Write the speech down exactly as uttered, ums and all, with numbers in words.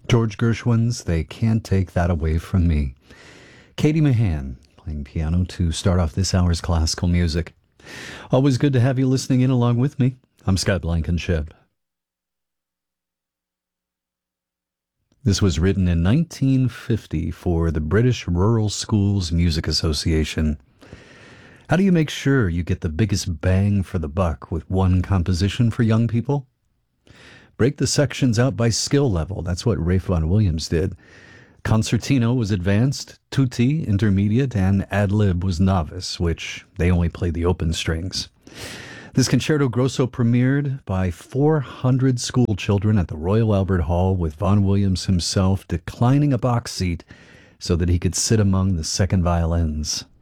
George Gershwin's They Can't Take That Away From Me. Katie Mahan playing piano to start off this hour's classical music. Always good to have you listening in along with me. I'm Scott Blankenship. This was written in nineteen fifty for the British Rural Schools Music Association. How do you make sure you get the biggest bang for the buck with one composition for young people? Break the sections out by skill level. That's what Ralph Vaughan Williams did. Concertino was advanced, tutti intermediate, and ad lib was novice, which they only played the open strings. This concerto grosso premiered by four hundred school children at the Royal Albert Hall, with Vaughan Williams himself declining a box seat so that he could sit among the second violins.